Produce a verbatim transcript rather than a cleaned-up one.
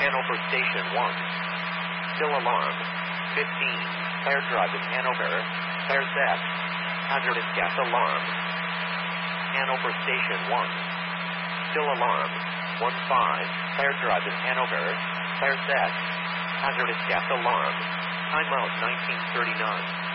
Hanover Station one. Still alarm. fifteen. Fire Drive in Hanover. Fire set. Hazardous gas alarm. Hanover Station one. Still alarm. one five. Fire Drive in Hanover. Fire set. Hazardous gas alarm. Timeout nineteen thirty-nine.